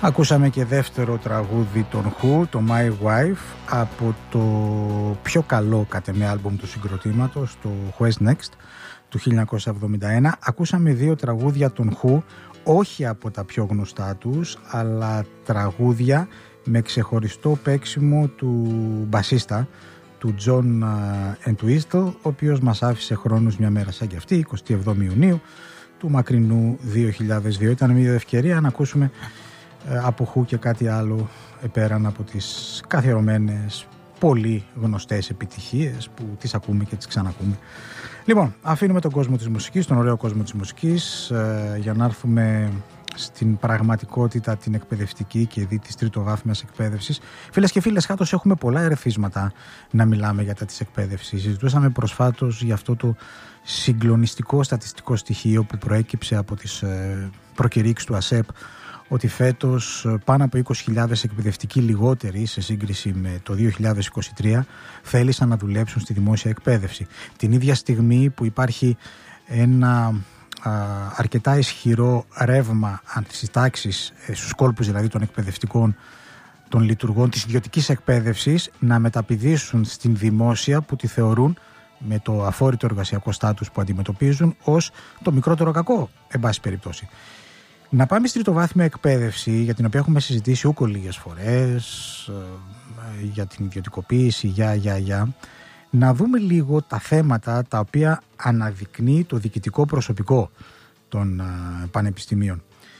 Ακούσαμε και δεύτερο τραγούδι των Who, το My Wife, από το πιο καλό κατ' εμέ άλμπουμ του συγκροτήματος, το Who's Next του 1971. Ακούσαμε δύο τραγούδια των Who, όχι από τα πιο γνωστά τους, αλλά τραγούδια με ξεχωριστό παίξιμο του μπασίστα, του John Entwistle, ο οποίος μας άφησε χρόνους μια μέρα σαν και αυτή, 27 Ιουνίου του μακρινού 2002. Ήταν μια ευκαιρία να ακούσουμε από Who και κάτι άλλο πέραν από τις καθιερωμένες πολύ γνωστές επιτυχίες που τις ακούμε και τις ξανακούμε. Λοιπόν, αφήνουμε τον κόσμο της μουσικής, τον ωραίο κόσμο της μουσικής, για να έρθουμε στην πραγματικότητα την εκπαιδευτική και δι της τριτοβάθμιας εκπαίδευσης. Φίλες και φίλες, κάτω έχουμε πολλά ερεθίσματα να μιλάμε για τα της εκπαίδευσης. Συζητούσαμε προσφάτως για αυτό το συγκλονιστικό στατιστικό στοιχείο που προέκυψε από τις προκηρύξεις του ΑΣΕΠ, ότι φέτος πάνω από 20.000 εκπαιδευτικοί λιγότεροι σε σύγκριση με το 2023 θέλησαν να δουλέψουν στη δημόσια εκπαίδευση. Την ίδια στιγμή που υπάρχει ένα αρκετά ισχυρό ρεύμα στις τάξεις, στους κόλπους δηλαδή των εκπαιδευτικών, των λειτουργών της ιδιωτικής εκπαίδευσης, να μεταπηδήσουν στην δημόσια που τη θεωρούν, με το αφόρητο εργασιακό στάτους που αντιμετωπίζουν, ως το μικρότερο κακό, εν πάση περιπτώσει. Να πάμε στη τριτοβάθμια εκπαίδευση, για την οποία έχουμε συζητήσει ούκο λίγες φορές, για την ιδιωτικοποίηση, να δούμε λίγο τα θέματα τα οποία αναδεικνύει το διοικητικό προσωπικό των πανεπιστημίων.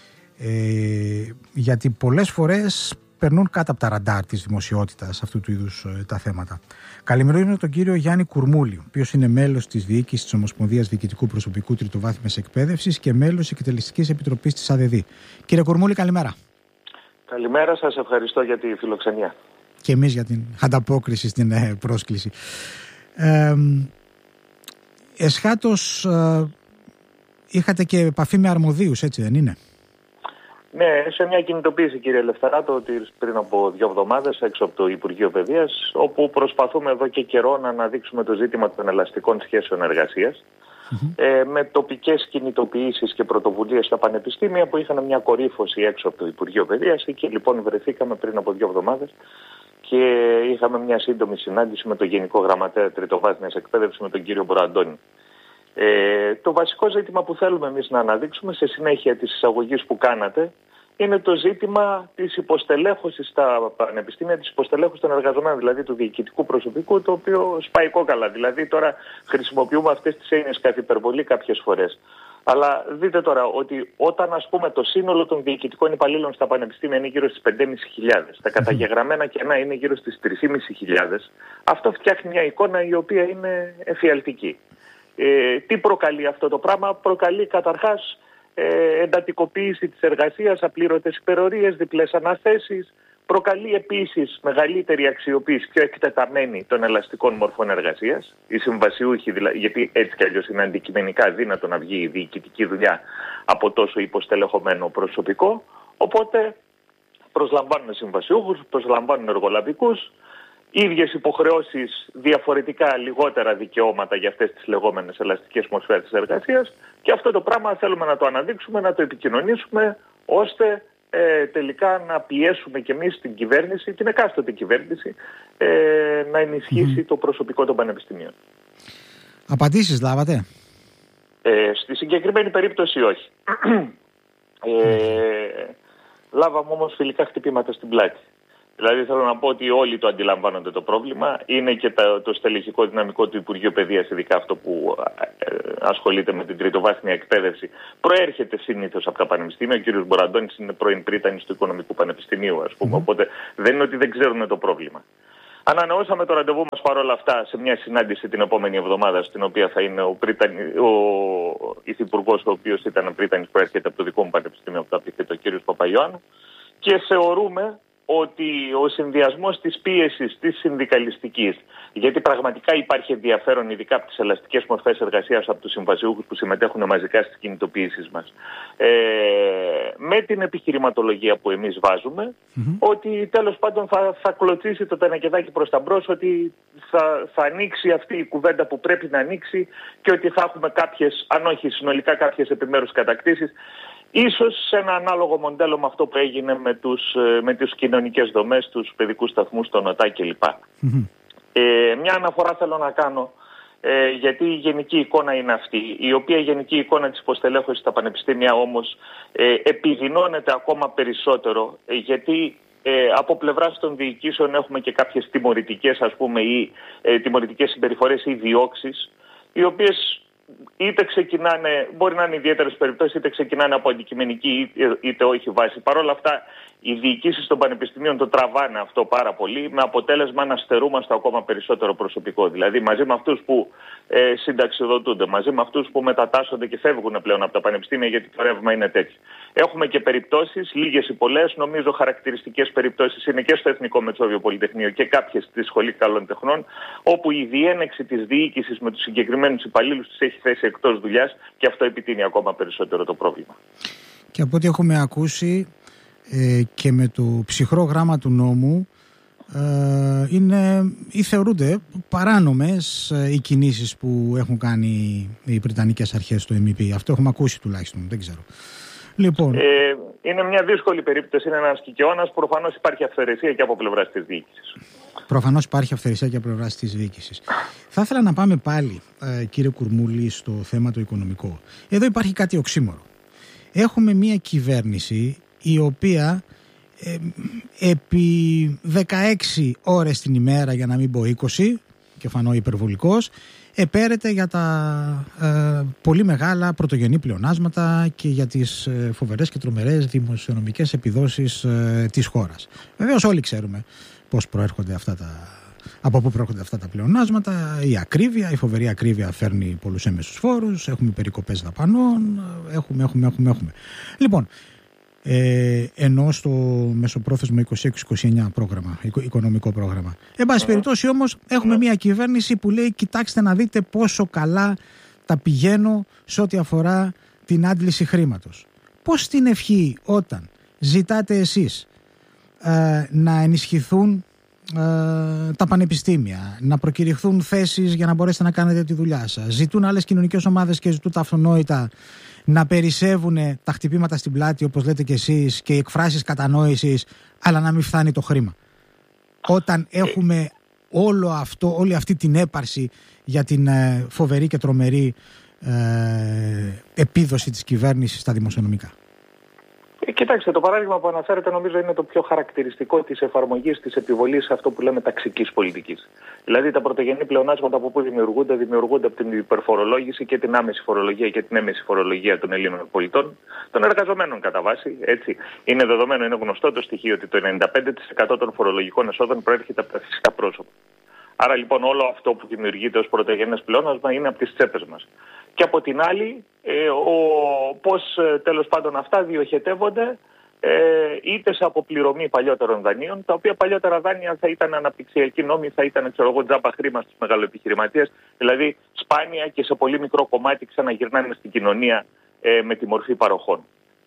Γιατί πολλές φορές περνούν κάτω από τα ραντάρ της δημοσιότητας αυτού του είδους τα θέματα. Καλημερίζουμε τον κύριο Γιάννη Κουρμούλη, ο οποίος είναι μέλος της Διοίκησης της Ομοσπονδίας Διοικητικού Προσωπικού Τριτοβάθμιας Εκπαίδευσης και μέλος της Εκτελεστικής Επιτροπής της ΑΔΔ. Κύριε Κουρμούλη, καλημέρα. Καλημέρα, σας ευχαριστώ για τη φιλοξενία. Και εμείς για την ανταπόκριση στην πρόσκληση. Εσχάτως είχατε και επαφή με αρμοδίους, έτσι δεν είναι? Ναι, σε μια κινητοποίηση, κύριε Λευταράτο, πριν από 2 εβδομάδες έξω από το Υπουργείο Παιδείας, όπου προσπαθούμε εδώ και καιρό να αναδείξουμε το ζήτημα των ελαστικών σχέσεων εργασίας, με τοπικές κινητοποιήσεις και πρωτοβουλίες στα πανεπιστήμια που είχαν μια κορύφωση έξω από το Υπουργείο Παιδείας. Εκεί λοιπόν βρεθήκαμε πριν από 2 εβδομάδες και είχαμε μια σύντομη συνάντηση με τον Γενικό Γραμματέα Τριτοβάθμιας Εκπαίδευσης, με τον κύριο Μποραντώνη. Το βασικό ζήτημα που θέλουμε εμείς να αναδείξουμε σε συνέχεια της εισαγωγής που κάνατε είναι το ζήτημα της υποστελέχωσης στα πανεπιστήμια, της υποστελέχωσης των εργαζομένων, δηλαδή του διοικητικού προσωπικού, το οποίο σπάει κόκαλα. Δηλαδή τώρα χρησιμοποιούμε αυτές τις έννοιες καθ' υπερβολή κάποιες φορές. Αλλά δείτε τώρα ότι όταν, ας πούμε, το σύνολο των διοικητικών υπαλλήλων στα πανεπιστήμια είναι γύρω στις 5.500, τα καταγεγραμμένα κενά είναι γύρω στις 3.500, αυτό φτιάχνει μια εικόνα η οποία είναι εφιαλτική. Τι προκαλεί αυτό το πράγμα? Προκαλεί καταρχάς εντατικοποίηση της εργασίας, απλήρωτες υπερορίες, διπλές αναθέσεις. Προκαλεί επίσης μεγαλύτερη αξιοποίηση, πιο εκτεταμένη των ελαστικών μορφών εργασίας. Οι συμβασιούχοι, δηλαδή, γιατί έτσι κι αλλιώς είναι αντικειμενικά δύνατο να βγει η διοικητική δουλειά από τόσο υποστελεχωμένο προσωπικό. Οπότε προσλαμβάνουν συμβασιούχους, προσλαμβάνουν εργολαβικούς, ίδιες υποχρεώσεις, διαφορετικά λιγότερα δικαιώματα για αυτές τις λεγόμενες ελαστικές μορφές εργασίας, και αυτό το πράγμα θέλουμε να το αναδείξουμε, να το επικοινωνήσουμε, ώστε τελικά να πιέσουμε κι εμείς την κυβέρνηση, την εκάστοτε κυβέρνηση, να ενισχύσει το προσωπικό των πανεπιστημίων. Απαντήσεις λάβατε? Στη συγκεκριμένη περίπτωση όχι. Λάβαμε όμως φιλικά χτυπήματα στην πλάτη. Δηλαδή θέλω να πω ότι όλοι το αντιλαμβάνονται το πρόβλημα. Είναι και το στελεχικό δυναμικό του Υπουργείου Παιδείας, ειδικά αυτό που ασχολείται με την τριτοβάθμια εκπαίδευση, προέρχεται συνήθως από τα πανεπιστήμια. Ο κ. Μποραντώνης είναι πρώην πρίτανης του Οικονομικού Πανεπιστημίου, ας πούμε. Οπότε δεν είναι ότι δεν ξέρουν το πρόβλημα. Ανανεώσαμε το ραντεβού μας παρόλα αυτά σε μια συνάντηση την επόμενη εβδομάδα, στην οποία θα είναι ο υφυπουργός, ο οποίος ήταν πρίτανης, προέρχεται από το δικό μου πανεπιστήμιο, από το κ. Παπαϊωάννου, και θεωρούμε ότι ο συνδυασμός της πίεσης της συνδικαλιστικής, γιατί πραγματικά υπάρχει ενδιαφέρον ειδικά από τις ελαστικές μορφές εργασίας από τους συμβασιούχους που συμμετέχουν μαζικά στις κινητοποιήσεις μας, με την επιχειρηματολογία που εμείς βάζουμε, ότι τέλος πάντων θα κλωτσίσει το τενεκεδάκι προς τα μπρος, ότι θα ανοίξει αυτή η κουβέντα που πρέπει να ανοίξει και ότι θα έχουμε κάποιες, αν όχι συνολικά κάποιες επιμέρους κατακτήσεις. Ίσως σε ένα ανάλογο μοντέλο με αυτό που έγινε με τις κοινωνικές δομές, τους παιδικούς σταθμούς, τον ΟΤΑ κλπ. Μια αναφορά θέλω να κάνω, γιατί η γενική εικόνα είναι αυτή, η οποία γενική εικόνα της υποστελέχωσης στα πανεπιστήμια όμως επιδεινώνεται ακόμα περισσότερο, γιατί από πλευράς των διοικήσεων έχουμε και κάποιες τιμωρητικές, ας πούμε, ή τιμωρητικές συμπεριφορές ή διώξεις, οι οποίες είτε ξεκινάνε, μπορεί να είναι ιδιαίτερες περιπτώσεις, είτε ξεκινάνε από αντικειμενική είτε όχι βάση. Παρ' όλα αυτά, οι διοικήσεις των πανεπιστημίων το τραβάνε αυτό πάρα πολύ, με αποτέλεσμα να στερούμαστε ακόμα περισσότερο προσωπικό. Δηλαδή, μαζί με αυτούς που συνταξιοδοτούνται, μαζί με αυτούς που μετατάσσονται και φεύγουν πλέον από τα πανεπιστήμια, γιατί το ρεύμα είναι τέτοιο. Έχουμε και περιπτώσεις, λίγες ή πολλές, νομίζω χαρακτηριστικές περιπτώσεις είναι και στο Εθνικό Μετσόβιο Πολυτεχνείο και κάποιες στη Σχολή Καλών Τεχνών, όπου η διένεξη της διοίκησης με τους συγκεκριμένους υπαλλήλους της έχει θέσει εκτός δουλειάς και αυτό επιτείνει ακόμα περισσότερο το πρόβλημα. Και από ό,τι έχουμε ακούσει και με το ψυχρό γράμμα του νόμου, είναι ή θεωρούνται παράνομες οι κινήσεις που έχουν κάνει οι Βρετανικές αρχές στο MEP. Αυτό έχουμε ακούσει τουλάχιστον, δεν ξέρω. Λοιπόν. Είναι μια δύσκολη περίπτωση, είναι ένας κικαιώνας. Προφανώς υπάρχει αυθαιρεσία και από πλευράς της διοίκησης. Προφανώς υπάρχει αυθαιρεσία και από πλευράς της διοίκησης. Θα ήθελα να πάμε πάλι, κύριε Κουρμούλη, στο θέμα το οικονομικό. Εδώ υπάρχει κάτι οξύμορο. Έχουμε μια κυβέρνηση η οποία επί 16 ώρες την ημέρα, για να μην πω 20, και φανώ υπερβολικός, επέρεται για τα πολύ μεγάλα πρωτογενή πλεονάσματα και για τις φοβερές και τρομερές δημοσιονομικές επιδόσεις της χώρας. Βεβαίως όλοι ξέρουμε πώς προέρχονται από πού προέρχονται αυτά τα πλεονάσματα. Η ακρίβεια, η φοβερή ακρίβεια φέρνει πολλούς έμεσους φόρους, έχουμε περικοπές δαπανών, έχουμε. Λοιπόν, ενώ στο μεσοπρόθεσμο 26-29 πρόγραμμα, οικονομικό πρόγραμμα. Εν πάση περιπτώσει όμως έχουμε μια κυβέρνηση που λέει, κοιτάξτε να δείτε πόσο καλά τα πηγαίνω σε ό,τι αφορά την άντληση χρήματος. Πώς την ευχή όταν ζητάτε εσείς να ενισχυθούν τα πανεπιστήμια, να προκηρυχθούν θέσεις για να μπορέσετε να κάνετε τη δουλειά σας, ζητούν άλλες κοινωνικές ομάδες και ζητούν τα αυτονόητα να περισσεύουν τα χτυπήματα στην πλάτη, όπως λέτε και εσείς, και οι εκφράσεις κατανόησης, αλλά να μην φτάνει το χρήμα. Όταν έχουμε όλη αυτή την έπαρση για την φοβερή και τρομερή επίδοση της κυβέρνησης στα δημοσιονομικά. Κοιτάξτε, το παράδειγμα που αναφέρετε νομίζω είναι το πιο χαρακτηριστικό της εφαρμογής της επιβολής σε αυτό που λέμε ταξικής πολιτικής. Δηλαδή τα πρωτογενή πλεονάσματα από πού δημιουργούνται από την υπερφορολόγηση και την άμεση φορολογία και την έμεση φορολογία των Ελλήνων πολιτών, των εργαζομένων κατά βάση. Έτσι. Είναι δεδομένο, είναι γνωστό το στοιχείο ότι το 95% των φορολογικών εσόδων προέρχεται από τα φυσικά πρόσωπα. Άρα λοιπόν όλο αυτό που δημιουργείται ως πρωτογενές πλεόνασμα είναι από τις τσέπες μας. Και από την άλλη, πώς τέλος πάντων αυτά διοχετεύονται είτε σε αποπληρωμή παλιότερων δανείων, τα οποία παλιότερα δάνεια θα ήταν αναπτυξιακοί νόμοι, θα ήταν τζάμπα χρήμα στους μεγαλοεπιχειρηματίες, δηλαδή σπάνια και σε πολύ μικρό κομμάτι ξαναγυρνάνε στην κοινωνία με τη μορφή παροχών.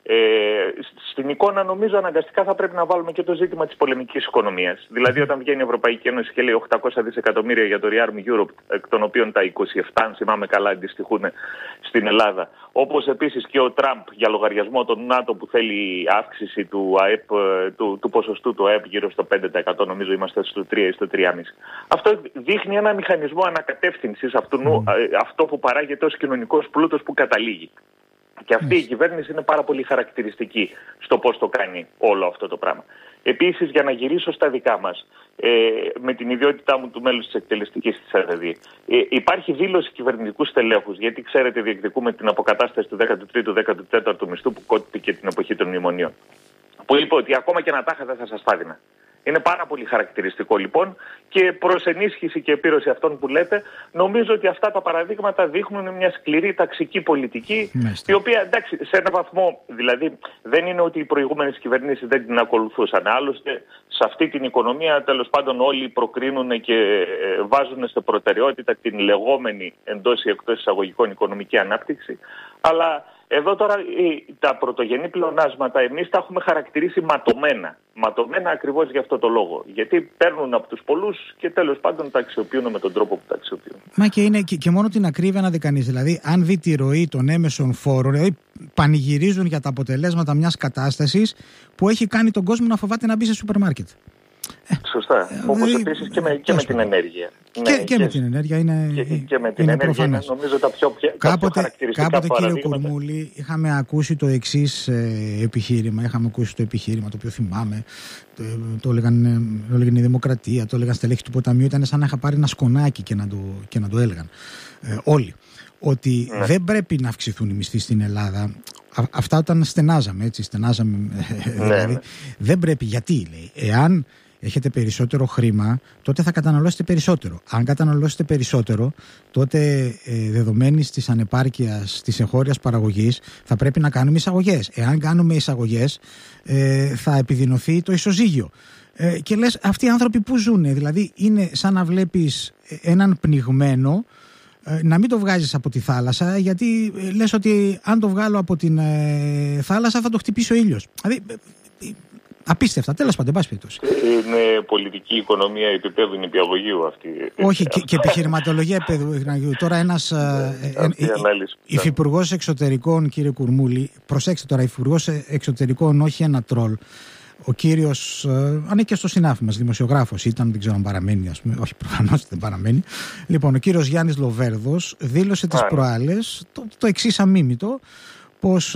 Στην εικόνα νομίζω αναγκαστικά θα πρέπει να βάλουμε και το ζήτημα της πολεμικής οικονομίας. Δηλαδή όταν βγαίνει η Ευρωπαϊκή Ένωση και λέει 800 δισεκατομμύρια για το Rearm Europe, εκ των οποίων τα 27, αν θυμάμαι καλά, αντιστοιχούν στην Ελλάδα. Όπως επίσης και ο Τραμπ για λογαριασμό των ΝΑΤΟ που θέλει αύξηση του ΑΕΠ, του ποσοστού του ΑΕΠ γύρω στο 5%, νομίζω είμαστε στο 3 ή στο 3,5. Αυτό δείχνει ένα μηχανισμό ανακατεύθυνσης αυτό που παράγεται ως κοινωνικός πλούτος που καταλήγει. Και αυτή η κυβέρνηση είναι πάρα πολύ χαρακτηριστική στο πώς το κάνει όλο αυτό το πράγμα. Επίσης, για να γυρίσω στα δικά μας, με την ιδιότητά μου του μέλους της εκτελεστικής της ΑΔΔ, υπάρχει δήλωση κυβερνητικού στελέχους, γιατί ξέρετε διεκδικούμε την αποκατάσταση του 13ου-14ου μισθού που κόπηκε την εποχή των μνημονίων. Που είπε ότι ακόμα και να τα είχα δεν θα σας φάδινα. Είναι πάρα πολύ χαρακτηριστικό λοιπόν και προς ενίσχυση και επίρρωση αυτών που λέτε, νομίζω ότι αυτά τα παραδείγματα δείχνουν μια σκληρή ταξική πολιτική, η οποία εντάξει σε έναν βαθμό δηλαδή δεν είναι ότι οι προηγούμενες κυβερνήσεις δεν την ακολουθούσαν. Άλλωστε σε αυτή την οικονομία τέλος πάντων όλοι προκρίνουν και βάζουν σε προτεραιότητα την λεγόμενη εντός ή εκτός εισαγωγικών οικονομική ανάπτυξη, αλλά εδώ τώρα τα πρωτογενή πλεονάσματα εμείς τα έχουμε χαρακτηρίσει ματωμένα. Ματωμένα ακριβώς για αυτό το λόγο. Γιατί παίρνουν από τους πολλούς και τέλος πάντων τα αξιοποιούν με τον τρόπο που τα αξιοποιούν. Μα και είναι και μόνο την ακρίβεια να δει κανείς. Δηλαδή, αν δει τη ροή των έμεσων φόρων, δηλαδή πανηγυρίζουν για τα αποτελέσματα μιας κατάστασης που έχει κάνει τον κόσμο να φοβάται να μπει σε σούπερ μάρκετ. Σωστά. Όπως επίσης και με την ενέργεια. Και με την ενέργεια είναι προφανές. Νομίζω τα πιο χαρακτηριστικά κάποτε κύριε Κουρμούλη είχαμε ακούσει το εξής επιχείρημα. Είχαμε ακούσει το επιχείρημα το οποίο θυμάμαι. Το έλεγαν η Δημοκρατία, το έλεγαν στελέχη του ποταμιού. Ήταν σαν να είχα πάρει ένα σκονάκι και να το έλεγαν όλοι. Ότι δεν πρέπει να αυξηθούν οι μισθοί στην Ελλάδα. Αυτά όταν στενάζαμε, δηλαδή. Δεν πρέπει, γιατί λέει, εάν έχετε περισσότερο χρήμα, τότε θα καταναλώσετε περισσότερο. Αν καταναλώσετε περισσότερο, τότε δεδομένης της ανεπάρκειας της εγχώριας παραγωγής, θα πρέπει να κάνουμε εισαγωγές. Εάν κάνουμε εισαγωγές, θα επιδεινωθεί το ισοζύγιο. Και λες, αυτοί οι άνθρωποι που ζουν, δηλαδή είναι σαν να βλέπεις έναν πνιγμένο, να μην το βγάζεις από τη θάλασσα, γιατί λες ότι αν το βγάλω από την θάλασσα θα το χτυπήσει ο ήλιος. Δηλαδή, απίστευτα, τέλος πάντων, πάση περιπτώσει. Είναι πολιτική οικονομία επίπεδου νηπιαγωγείου αυτή. Όχι, και επιχειρηματολογία επίπεδου νηπιαγωγείου. Τώρα ένας υφυπουργός εξωτερικών, κύριε Κουρμούλη, προσέξτε τώρα, υφυπουργός εξωτερικών, όχι ένα τρόλ. Ο κύριος, ανήκε στο συνάφι μας, δημοσιογράφος ήταν, δεν ξέρω αν παραμένει, ας πούμε, όχι προφανώς δεν παραμένει. Λοιπόν, ο κύριος Γιάννης Λοβέρδος δήλωσε τις προάλλες το εξής αμίμητο, πως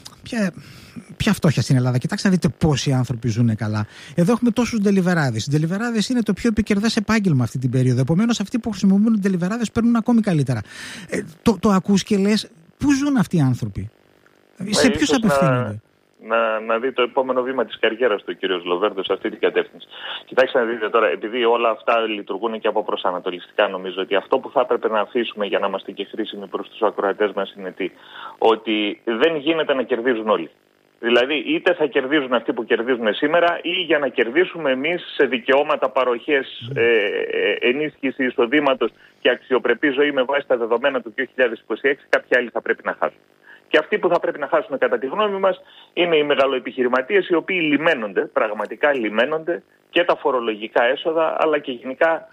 ποια φτώχεια στην Ελλάδα. Κοιτάξτε να δείτε πόσοι άνθρωποι ζουν καλά. Εδώ έχουμε τόσους ντελιβεράδες. Οι ντελιβεράδες είναι το πιο επικερδές επάγγελμα αυτή την περίοδο. Επομένως, αυτοί που χρησιμοποιούν ντελιβεράδες παίρνουν ακόμη καλύτερα. Το ακούς και λες, πού ζουν αυτοί οι άνθρωποι, σε ποιους απευθύνονται. Να δει το επόμενο βήμα της καριέρας του κ. Λοβέρδος σε αυτή την κατεύθυνση. Κοιτάξτε να δείτε τώρα, επειδή όλα αυτά λειτουργούν και από προσανατολιστικά, νομίζω ότι αυτό που θα έπρεπε να αφήσουμε για να είμαστε και χρήσιμοι προς τους ακροατές μας είναι ότι δεν γίνεται να κερδίζουν όλοι. Δηλαδή, είτε θα κερδίζουν αυτοί που κερδίζουν σήμερα, ή για να κερδίσουμε εμείς σε δικαιώματα παροχές, ενίσχυση εισοδήματος και αξιοπρεπή ζωή με βάση τα δεδομένα του 2026, κάποιοι άλλοι θα πρέπει να χάσουν. Και αυτοί που θα πρέπει να χάσουν, κατά τη γνώμη μας, είναι οι μεγαλοεπιχειρηματίες, οι οποίοι λιμένονται, πραγματικά λιμένονται, και τα φορολογικά έσοδα, αλλά και γενικά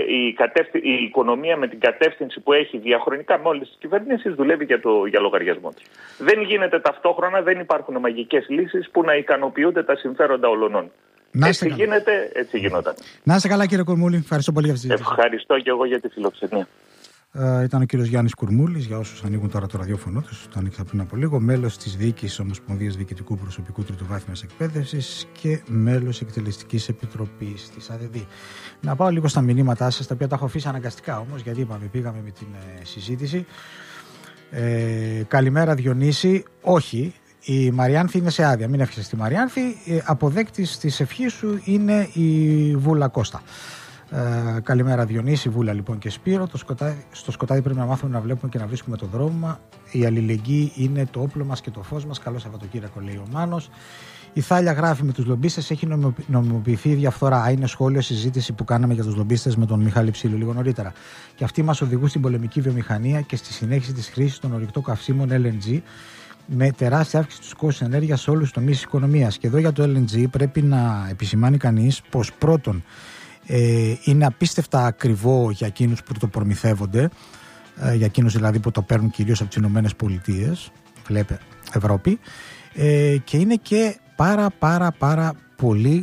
η οικονομία με την κατεύθυνση που έχει διαχρονικά με όλες τις κυβερνήσεις δουλεύει για λογαριασμό της. Δεν γίνεται ταυτόχρονα, δεν υπάρχουν μαγικές λύσεις που να ικανοποιούνται τα συμφέροντα όλων. Έτσι γίνεται, έτσι γινόταν. Να είστε καλά, κύριε Κουρμούλη. Ευχαριστώ πολύ για αυτή τη συζήτηση. Ευχαριστώ και εγώ για τη φιλοξενία. Ήταν ο κύριος Γιάννης Κουρμούλης, για όσους ανοίγουν τώρα το ραδιόφωνο τους, το ανοίξα πριν από λίγο, μέλος της Διοίκησης Ομοσπονδίας Διοικητικού Προσωπικού Τριτοβάθμιας Εκπαίδευσης και μέλος Εκτελεστικής Επιτροπής της ΑΔΔ. Να πάω λίγο στα μηνύματά σας, τα οποία τα έχω αφήσει αναγκαστικά όμως, γιατί πήγαμε με την συζήτηση. Καλημέρα Διονύση. Όχι, η Μαριάνθη είναι σε άδεια, μην εύχεσαι στη Μαριάνθη. Αποδέκτης της ευχής σου είναι η Βούλα Κώστα. Καλημέρα Διονύση, Βούλα λοιπόν και Σπύρο. Στο σκοτάδι πρέπει να μάθουμε να βλέπουμε και να βρίσκουμε το δρόμο. Η αλληλεγγύη είναι το όπλο μας και το φως μας. Καλό Σαββατοκύριακο, λέει ο Μάνος. Η Θάλια γράφει, με τους λομπίστες έχει νομιμοποιηθεί η διαφθορά. Είναι σχόλιο συζήτηση που κάναμε για τους λομπίστες με τον Μιχάλη Ψήλου λίγο νωρίτερα. Και αυτοί μας οδηγούν στην πολεμική βιομηχανία και στη συνέχιση της χρήσης των ορυκτών καυσίμων LNG, με τεράστια αύξηση του κόστους ενέργειας σε όλους τους τομείς της οικονομίας. Και εδώ για το LNG πρέπει να επισημάνει κανείς πως πρώτον, είναι απίστευτα ακριβό για εκείνους που το προμηθεύονται, για εκείνους δηλαδή που το παίρνουν κυρίως από τις Ηνωμένες Πολιτείες, βλέπε Ευρώπη, και είναι και πάρα πολύ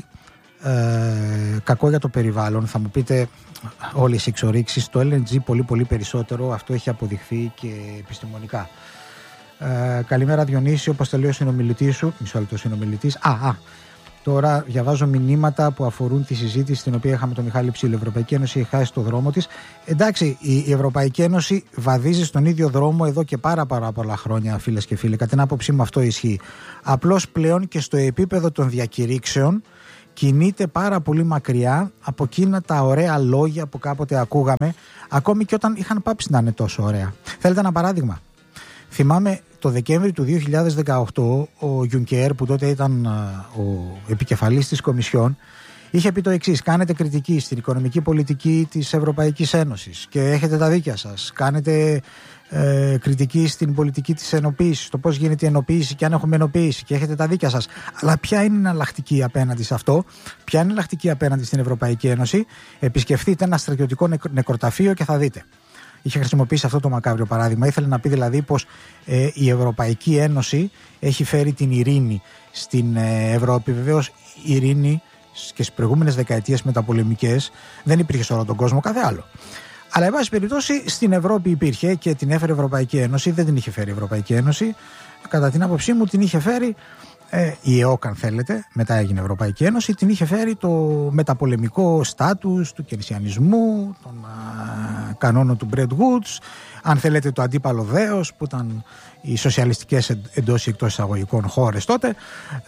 κακό για το περιβάλλον. Θα μου πείτε όλες οι εξορίξεις, το LNG πολύ περισσότερο, αυτό έχει αποδειχθεί και επιστημονικά. Καλημέρα Διονύση, όπως τελείωσε ο συνομιλητής σου, μισό λεπτό συνομιλητής. Τώρα διαβάζω μηνύματα που αφορούν τη συζήτηση την οποία είχαμε τον Μιχάλη Ψήλου. Η Ευρωπαϊκή Ένωση έχει χάσει το δρόμο της. Εντάξει, η Ευρωπαϊκή Ένωση βαδίζει στον ίδιο δρόμο εδώ και πάρα πολλά χρόνια, φίλες και φίλοι. Κατά την άποψή μου αυτό ισχύει. Απλώς πλέον και στο επίπεδο των διακηρύξεων κινείται πάρα πολύ μακριά από εκείνα τα ωραία λόγια που κάποτε ακούγαμε, ακόμη και όταν είχαν πάψει να είναι τόσο ωραία. Θέλετε ένα παράδειγμα? Θυμάμαι το Δεκέμβρη του 2018 ο Γιουνκέρ, που τότε ήταν ο επικεφαλής της Κομισιόν, είχε πει το εξής: κάνετε κριτική στην οικονομική πολιτική της Ευρωπαϊκής Ένωσης και έχετε τα δίκια σας. Κάνετε κριτική στην πολιτική της ενοποίησης, το πώς γίνεται η ενοποίηση και αν έχουμε ενοποίηση, και έχετε τα δίκια σας. Αλλά ποια είναι η εναλλακτική απέναντι σε αυτό? Ποια είναι η εναλλακτική απέναντι στην Ευρωπαϊκή Ένωση? Επισκεφτείτε ένα στρατιωτικό νεκροταφείο και θα δείτε. είχε χρησιμοποιήσει αυτό το μακάβριο παράδειγμα. Ήθελε να πει δηλαδή πως η Ευρωπαϊκή Ένωση έχει φέρει την ειρήνη στην Ευρώπη. Βεβαίως η ειρήνη και στις προηγούμενες δεκαετίες μεταπολεμικές δεν υπήρχε σε όλο τον κόσμο, κάθε άλλο. Αλλά εν πάση περιπτώσει στην Ευρώπη υπήρχε και την έφερε η Ευρωπαϊκή Ένωση. Δεν την είχε φέρει η Ευρωπαϊκή Ένωση. Κατά την άποψή μου την είχε φέρει η ΕΟΚ, αν θέλετε, μετά έγινε Ευρωπαϊκή Ένωση, την είχε φέρει το μεταπολεμικό στάτους του κερσιανισμού, των κανόνων του Bretton Woods, αν θέλετε το αντίπαλο δέος που ήταν οι σοσιαλιστικές εντός ή εκτός εισαγωγικών χώρες τότε,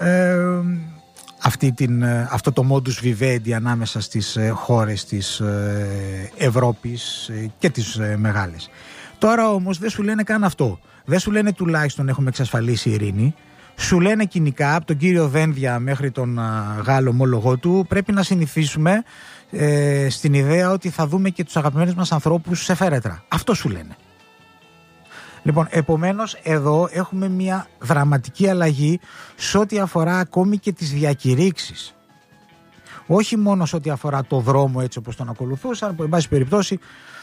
αυτό το modus vivendi ανάμεσα στις χώρες της Ευρώπης και τις μεγάλες. Τώρα όμως δεν σου λένε καν αυτό. Δεν σου λένε τουλάχιστον έχουμε εξασφαλίσει ειρήνη. Σου λένε κοινικά, από τον κύριο Δένδια μέχρι τον Γάλλο ομόλογό του, πρέπει να συνηθίσουμε στην ιδέα ότι θα δούμε και τους αγαπημένους μας ανθρώπους σε φέρετρα. Αυτό σου λένε. Λοιπόν, επομένως εδώ έχουμε μια δραματική αλλαγή σε ό,τι αφορά ακόμη και τις διακηρύξεις. Όχι μόνο σε ό,τι αφορά το δρόμο έτσι όπως τον ακολουθούσαν, που εν πάση περιπτώσει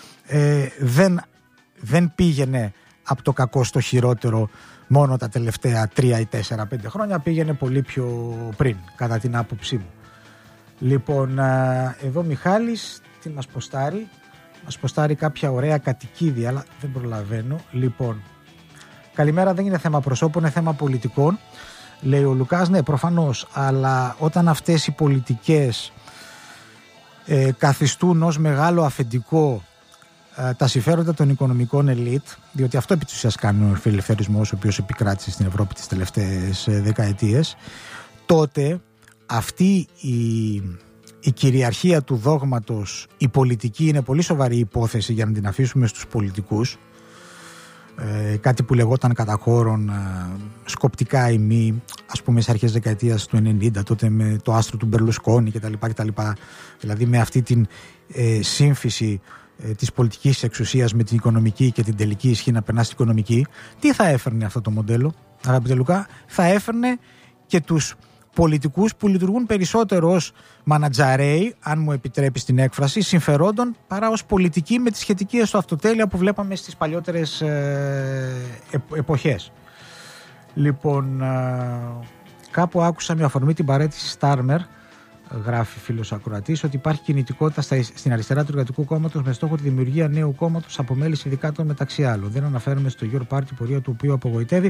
δεν πήγαινε από το κακό στο χειρότερο μόνο τα τελευταία 3 ή 4-5 χρόνια, πήγαινε πολύ πιο πριν, κατά την άποψή μου. Λοιπόν, εδώ Μιχάλης, τι μας ποστάρει? Μας ποστάρει κάποια ωραία κατοικίδια, αλλά δεν προλαβαίνω. Λοιπόν, καλημέρα, δεν είναι θέμα προσώπων, είναι θέμα πολιτικών. Λέει ο Λουκάς, ναι, προφανώς, αλλά όταν αυτές οι πολιτικές καθιστούν ως μεγάλο αφεντικό τα συμφέροντα των οικονομικών ελίτ, διότι αυτό επί της ουσίας κάνει ο φιλελευθερισμός, ο οποίος επικράτησε στην Ευρώπη τις τελευταίες δεκαετίες, τότε αυτή η κυριαρχία του δόγματος, η πολιτική, είναι πολύ σοβαρή υπόθεση για να την αφήσουμε στους πολιτικούς. Κάτι που λεγόταν κατά χώρον σκοπτικά ή μη, ας πούμε στις αρχές δεκαετίας του 90, τότε με το άστρο του Μπερλουσκόνη κτλ. Δηλαδή με αυτή την σύμφυση της πολιτικής εξουσίας με την οικονομική και την τελική ισχύ να περνά στην οικονομική. Τι θα έφερνε αυτό το μοντέλο, αγαπητέ Λουκά? Θα έφερνε και τους πολιτικούς που λειτουργούν περισσότερο ως μανατζαρέοι, αν μου επιτρέπεις την έκφραση, συμφερόντων, παρά ως πολιτικοί με τη σχετική αυτοτέλεια που βλέπαμε στις παλιότερες εποχές. Λοιπόν, κάπου άκουσα με αφορμή την παρέτηση Στάρμερ, γράφει φίλος ακροατής, ότι υπάρχει κινητικότητα στην αριστερά του Εργατικού Κόμματος με στόχο τη δημιουργία νέου κόμματος από μέλη συνδικάτων μεταξύ άλλων. Δεν αναφέρομαι στο Your Party, πορεία του οποίου απογοητεύει.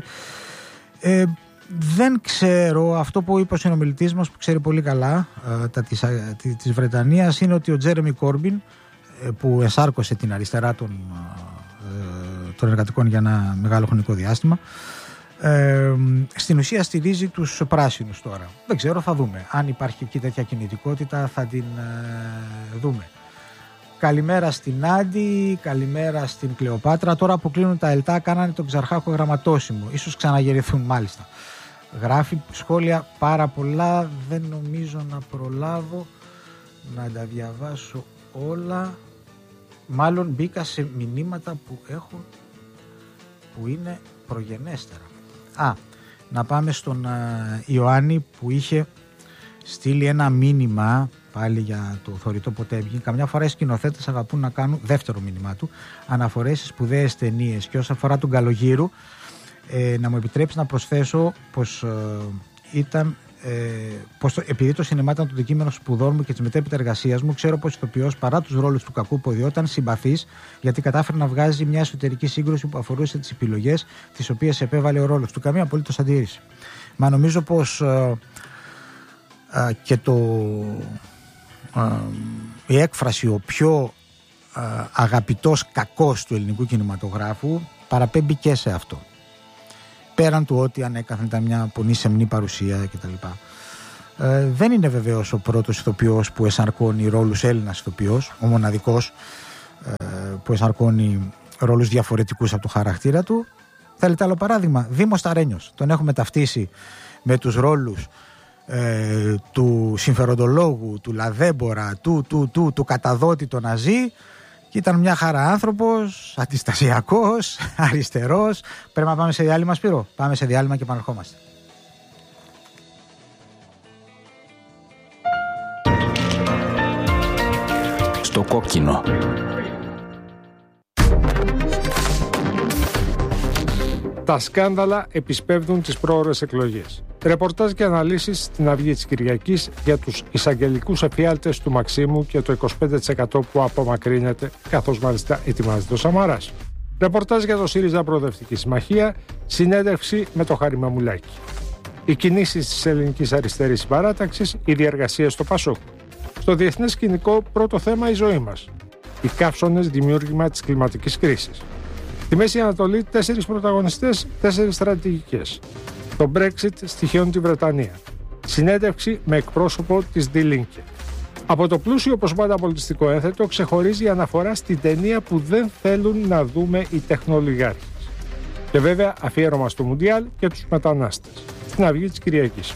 Δεν ξέρω, αυτό που είπε ο συνομιλητής μας που ξέρει πολύ καλά της Βρετανίας είναι ότι ο Τζέρεμι Κόρμπιν, που εσάρκωσε την αριστερά των εργατικών για ένα μεγάλο χρονικό διάστημα, στην ουσία στηρίζει τους πράσινους τώρα. Δεν ξέρω, θα δούμε. Αν υπάρχει εκεί τέτοια κινητικότητα θα την δούμε. Καλημέρα στην Άντι, καλημέρα στην Κλεοπάτρα. Τώρα που κλείνουν τα ΕΛΤΑ κάνανε τον Ξαρχάκο γραμματόσημο. Ίσως ξαναγερηθούν μάλιστα. Γράφει σχόλια πάρα πολλά, δεν νομίζω να προλάβω να τα διαβάσω όλα. Μάλλον μπήκα σε μηνύματα που έχω που είναι προγενέστερα. Να πάμε στον Ιωάννη που είχε στείλει ένα μήνυμα πάλι για το θωρητό ποτέμι. Καμιά φορά οι σκηνοθέτες αγαπούν να κάνουν, δεύτερο μήνυμά του, αναφορές σε σπουδαίες ταινίες. Και όσον αφορά τον Καλογύρου, να μου επιτρέψει να προσθέσω πως επειδή το σινεμά ήταν το αντικείμενο σπουδών μου και της μετέπειτα εργασίας μου, ξέρω πως ηθοποιός παρά τους ρόλους του κακού ποδιού ήταν συμπαθής, γιατί κατάφερε να βγάζει μια εσωτερική σύγκρουση που αφορούσε τις επιλογές τις οποίες επέβαλε ο ρόλος του. Καμία απολύτως αντίρρηση. Μα νομίζω πως και η έκφραση ο πιο αγαπητός κακός του ελληνικού κινηματογράφου παραπέμπει και σε αυτό. Πέραν του ότι ανέκαθεν ήταν μια πολύ σεμνή παρουσία κτλ. Δεν είναι βεβαίως ο πρώτος ηθοποιός που εσαρκώνει ρόλους, Έλληνας ηθοποιός, ο μοναδικός που εσαρκώνει ρόλους διαφορετικούς από το χαρακτήρα του. Θέλετε άλλο παράδειγμα? Δήμος Ταρένιος. Τον έχουμε ταυτίσει με τους ρόλους του συμφεροντολόγου, του λαδέμπορα, του καταδότη των Ναζί. Και ήταν μια χαρά άνθρωπος, αντιστασιακός, αριστερός. Πρέπει να πάμε σε διάλειμμα, Σπύρο? Πάμε σε διάλειμμα και επανερχόμαστε. Στο κόκκινο. Τα σκάνδαλα επισπεύδουν τις πρόωρες εκλογές. Ρεπορτάζ και αναλύσεις στην Αυγή της Κυριακής για τους εισαγγελικούς εφιάλτες του Μαξίμου και το 25% που απομακρύνεται, καθώς μάλιστα ετοιμάζεται ο Σαμαράς. Ρεπορτάζ για το ΣΥΡΙΖΑ Προοδευτική Συμμαχία, συνέντευξη με το Χάρη Μαμουλάκη. Οι κινήσεις της ελληνικής αριστερής συμπαράταξης, οι διεργασίες στο ΠΑΣΟΚ. Στο διεθνές σκηνικό, πρώτο θέμα η ζωή μας. Οι καύσωνες δημιούργημα της κλιματικής κρίσης. Στη Μέση Ανατολή, 4 πρωταγωνιστές, 4 στρατηγικές. Το Brexit στοιχειώνει τη Βρετανία. Συνέντευξη με εκπρόσωπο της Die Linke. Από το πλούσιο όπως πάντα πολιτιστικό ένθετο ξεχωρίζει η αναφορά στην ταινία που δεν θέλουν να δούμε οι τεχνολιγάρχες. Και βέβαια αφιέρωμα στο Μουντιάλ και τους μετανάστες. Στην Αυγή της Κυριακής.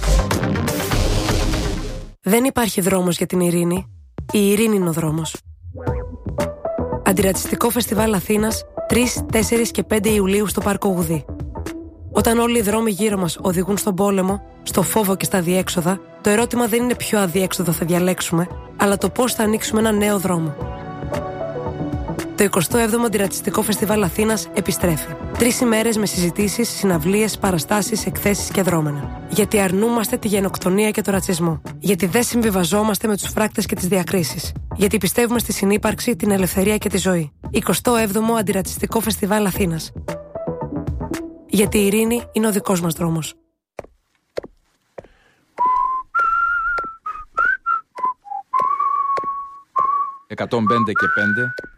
Δεν υπάρχει δρόμος για την ειρήνη. Η ειρήνη είναι ο δρόμος. Αντιρατσιστικό Φεστιβάλ Αθήνας 3, 4 και 5 Ιουλίου στο Πάρκο Γουδί. Όταν όλοι οι δρόμοι γύρω μας οδηγούν στον πόλεμο, στο φόβο και στα αδιέξοδα, το ερώτημα δεν είναι ποιο αδιέξοδο θα διαλέξουμε, αλλά το πώς θα ανοίξουμε ένα νέο δρόμο. Το 27ο Αντιρατσιστικό Φεστιβάλ Αθήνας επιστρέφει. 3 ημέρες με συζητήσεις, συναυλίες, παραστάσεις, εκθέσεις και δρόμενα. Γιατί αρνούμαστε τη γενοκτονία και το ρατσισμό. Γιατί δεν συμβιβαζόμαστε με τους φράκτες και τις διακρίσεις. Γιατί πιστεύουμε στη συνύπαρξη, την ελευθερία και τη ζωή. 27ο Αντιρατσιστικό Φεστιβάλ Αθήνας. Γιατί η ειρήνη είναι ο δικός μας δρόμος. 105 και 5